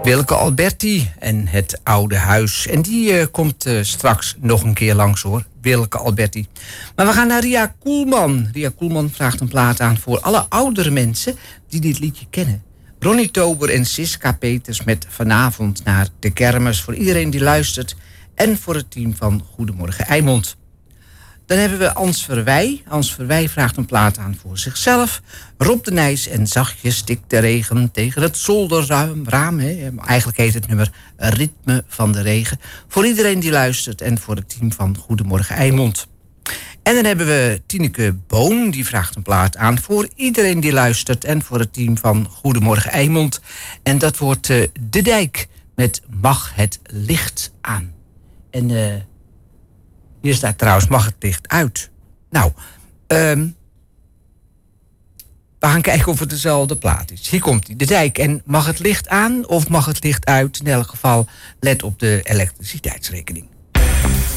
Wilke Alberti en het oude huis. En die komt straks nog een keer langs hoor. Wilke Alberti. Maar we gaan naar Ria Koelman. Ria Koelman vraagt een plaat aan voor alle oudere mensen die dit liedje kennen. Ronnie Tober en Siska Peters met Vanavond naar de kermis. Voor iedereen die luistert. En voor het team van Goedemorgen Eimond. Dan hebben we Ans Verwij. Ans Verwij vraagt een plaat aan voor zichzelf. Rob de Nijs en zachtjes stikt de regen tegen het zolderraam. Eigenlijk heet het nummer Ritme van de Regen. Voor iedereen die luistert en voor het team van Goedemorgen Eimond. En dan hebben we Tineke Boon. Die vraagt een plaat aan voor iedereen die luistert en voor het team van Goedemorgen Eimond. En dat wordt De Dijk met Mag het licht aan. En hier staat trouwens, mag het licht uit? Nou, we gaan kijken of het dezelfde plaat is. Hier komt hij, De Dijk. En mag het licht aan of mag het licht uit? In elk geval, let op de elektriciteitsrekening.